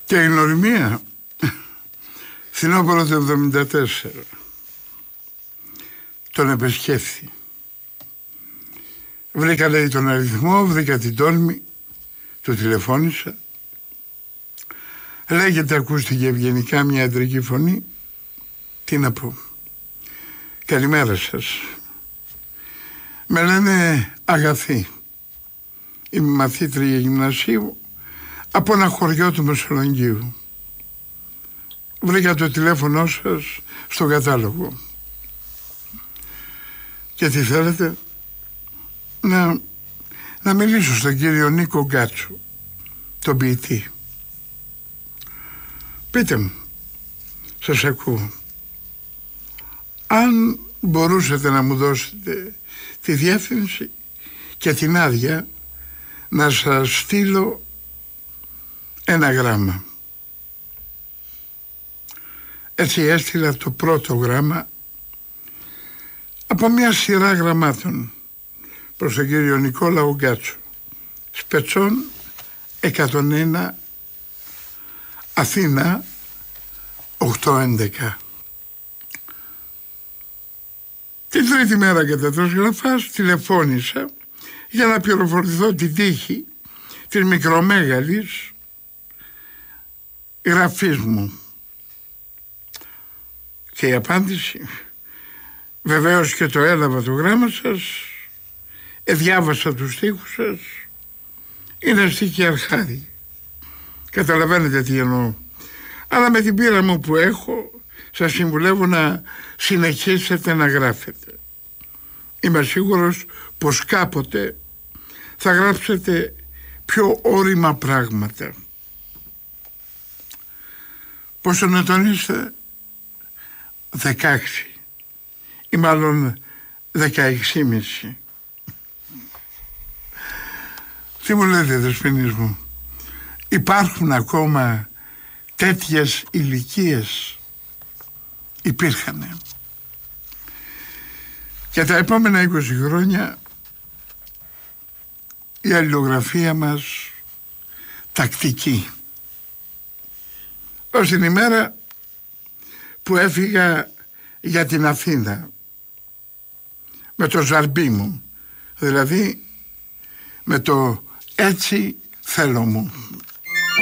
Και η γνωριμία, φθινόπωρο του 1974, τον επισκέφθη. Βρήκα, λέει, τον αριθμό, βρήκα την τόλμη, του τηλεφώνησα. Λέγεται, ακούστηκε ευγενικά μια αντρική φωνή. Τι να πω. Καλημέρα σας. Με λένε Αγαθή. Είμαι μαθήτρια γυμνασίου από ένα χωριό του Μεσολογγίου. Βρήκα το τηλέφωνο σας στον κατάλογο. Και τι θέλετε? Να μιλήσω στον κύριο Νίκο Γκάτσο, τον ποιητή. Πείτε μου, σας ακούω. Αν μπορούσατε να μου δώσετε τη διεύθυνση και την άδεια να σας στείλω ένα γράμμα. Έτσι έστειλα το πρώτο γράμμα από μια σειρά γραμμάτων προς τον κύριο Νικόλαο Γκάτσο, Σπετσών 101, Αθήνα 811. Την τρίτη μέρα κατά τρεις γραφάς τηλεφώνησα για να πληροφορηθώ την τύχη της μικρομέγαλης γραφής μου. Και η απάντηση, βεβαίως και το έλαβα το γράμμα σας, διάβασα τους στίχους σας, είναι στίχοι αρχάδι. Καταλαβαίνετε τι εννοώ. Αλλά με την πείρα μου που έχω, σας συμβουλεύω να συνεχίσετε να γράφετε. Είμαι σίγουρος πως κάποτε θα γράψετε πιο όρημα πράγματα. Πόσο να τονίσετε? 16 ή μάλλον 16,5. Τι μου λέτε, δεσποινής μου? Υπάρχουν ακόμα τέτοιες ηλικίες? Υπήρχανε. Και τα επόμενα 20 χρόνια η αλληλογραφία μας τακτική. Ως την ημέρα που έφυγα για την Αθήνα με το ζαρμπί μου, δηλαδή με το έτσι θέλω μου.